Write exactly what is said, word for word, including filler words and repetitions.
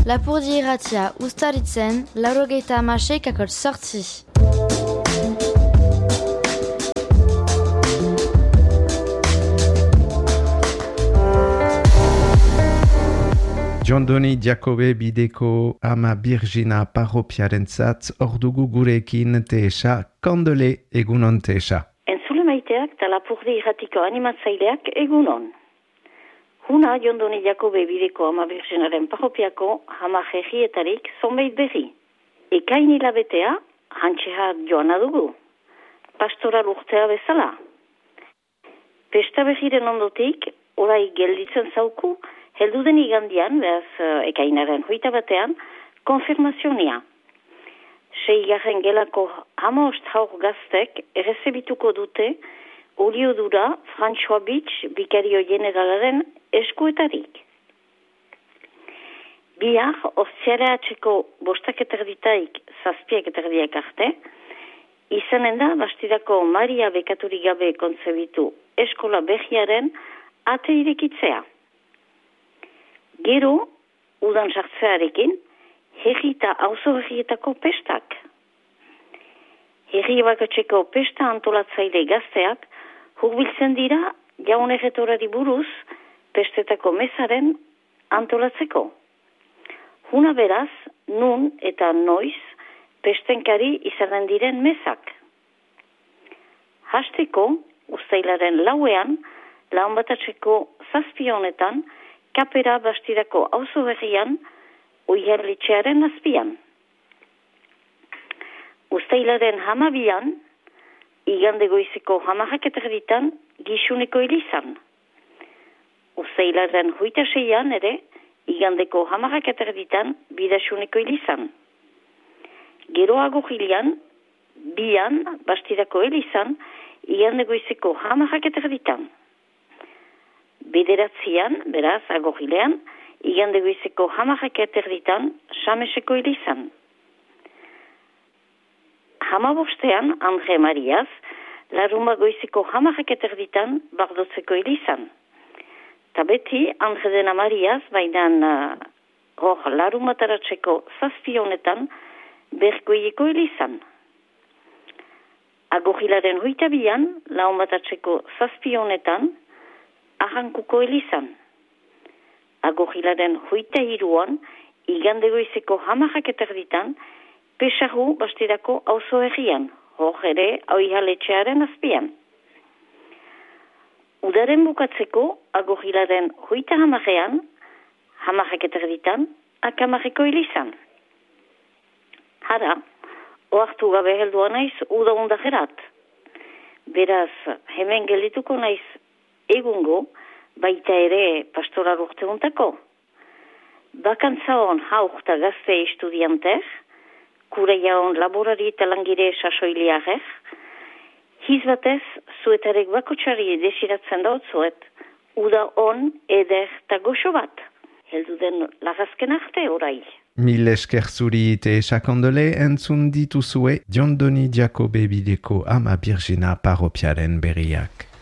Lapurdi irratia ustaritzen, laurogeita hamasei kakot sortzi. Jondoni Jakobe bideko ama Birgina parropiarentzat ordugu gurekin teesa, kandele egunon teesa. Entzule maiteak eta Lapurdi irratiko animatzaileak egunon. Huna Jondoni Jakobe bideko ama Birginaren parropiako hama jehietarik zonbait berri. Ekain hilabetea, hantxeha joana dugu. Pastoral urtea bezala. Pesta berriren ondotik, orai gelditzen zauku, heldu den igandian, behaz ekainaren hoita batean, konfirmazionia. Seigarren gelako hamaost haur gaztek errezebituko dute Oliodura François Bitsch bikario generalaren eskuetarik. Bihar, orziare atxeko bostak eterditaik zazpiak eterdiak arte, izanen da bastidako Maria bekaturik gabe kontzebitu eskola behiaren ate irekitzea. Gero, udan sartzearekin, herri eta auzo herrietako pestak. Herri bakatxeko pesta antolatzaile gazteak hurbiltzen dira jaun erretorari buruz pestetako mesaren antolatzeko. Huna beraz, nun eta noiz pestenkari izanen diren mesak. Hasteko, uztailaren lauean, laun batatzeko zazpi honetan, kapera bastidako auzo berrian, oiharritxearen azpian. Uztailaren hamabian, igande goizeko hamarrak eterditan, gixuneko elizan. Uztailaren hoita seian ere, igandeko hamarrak eterditan, bidasuneko elizan. Geroago hilian, bian, bastidako elizan, igande goizeko hamarrak eterditan. Bederatzian, beraz, agogilean, igande goizeko hamarrak eterditan, sameseko elizan. Hamabostean, Andre Mariaz, laruma goizeko hamarrak eterditan, bardotzeko elizan. Ta beti, Andre dena Mariaz, bainan, uh, hor, laruma taratzeko zazpi honetan, bergoieko elizan. Agogilaren hoita bian, laun batatzeko zazpi honetan, arrankuko elizan. Agogilaren hoita hiruan, igande goizeko hamarrak eterditan, Pesaru bastidako auzo herrian, hor ere oihaletxearen azpian. Udaren bukatzeko, agogilaren hoita hamarrean, hamarrak eterditan, akamarreko elizan. Hara, oartu gabe heldua naiz uda undajerat. Beraz, hemen geldituko naiz egungo, baita ere pastoral urte untako. Bakantza hon haukta gazte estudianter, kureia hon laborari eta langire sasoiliarek, hiz batez, zuetarek bakotxari desiratzen daut zuet, uda hon eder eta goxo bat. Heldu den lagazken arte orai. Mil esker zuri te sakondole entzun dituzue Jondoni Jakobe bideko ama Birgina parropiaren berriak.